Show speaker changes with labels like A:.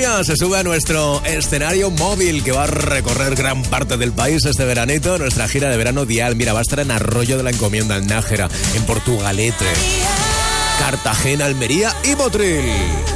A: Sintonía se sube a nuestro escenario móvil que va a recorrer gran parte del país este veranito. Nuestra gira de verano Dial, mira, va a estar en Arroyo de la Encomienda, en Nájera, en Portugalete, Cartagena, Almería y Motril.